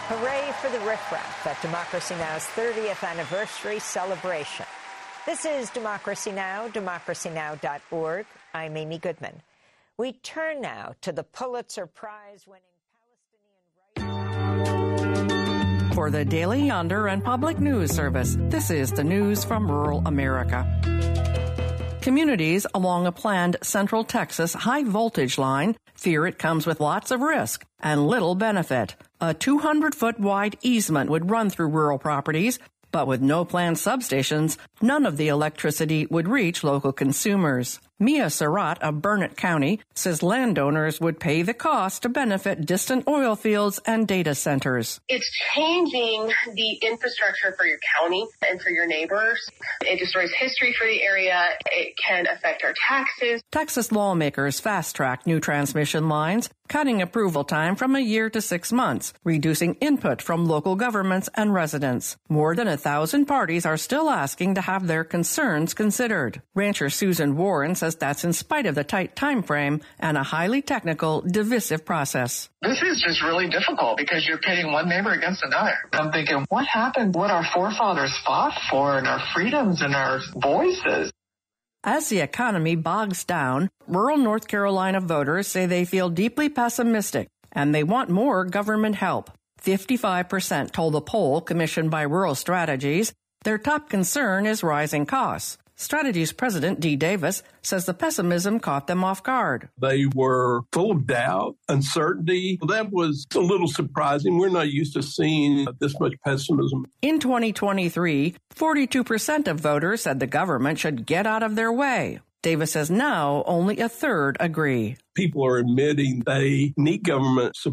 Hooray for the riffraff at Democracy Now!'s 30th anniversary celebration. This is Democracy Now!, democracynow.org. I'm Amy Goodman. We turn now to the Pulitzer Prize-winning Palestinian writer. For the Daily Yonder and Public News Service, this is the news from rural America. Communities along a planned Central Texas high-voltage line fear it comes with lots of risk and little benefit. A 200-foot wide easement would run through rural properties, but with no planned substations, none of the electricity would reach local consumers. Mia Surratt of Burnett County says landowners would pay the cost to benefit distant oil fields and data centers. It's changing the infrastructure for your county and for your neighbors. It destroys history for the area. It can affect our taxes. Texas lawmakers fast-tracked new transmission lines, cutting approval time from a year to 6 months, reducing input from local governments and residents. More than 1,000 parties are still asking to have their concerns considered. Rancher Susan Warren says that's in spite of the tight time frame and a highly technical, divisive process. This is just really difficult because you're pitting one neighbor against another. I'm thinking, what happened? What our forefathers fought for and our freedoms and our voices. As the economy bogs down, rural North Carolina voters say they feel deeply pessimistic and they want more government help. 55% told a poll commissioned by Rural Strategies their top concern is rising costs. Strategies President Dee Davis says the pessimism caught them off guard. They were full of doubt, uncertainty. That was a little surprising. We're not used to seeing this much pessimism. In 2023, 42% of voters said the government should get out of their way. Davis says now only a third agree. People are admitting they need government support.